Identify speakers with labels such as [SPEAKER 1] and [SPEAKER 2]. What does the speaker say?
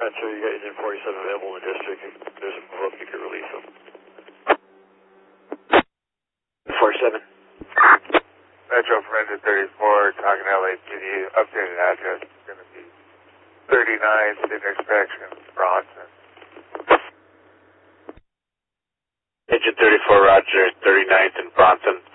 [SPEAKER 1] Metro, you got Agent 47 available in the district. If there's a book, you could release them.
[SPEAKER 2] 47.
[SPEAKER 3] Metro from Engine 34, talking LAPD, updated address is going to be 39th intersection, Bronson.
[SPEAKER 2] Agent 34, Roger, 39th and Bronson.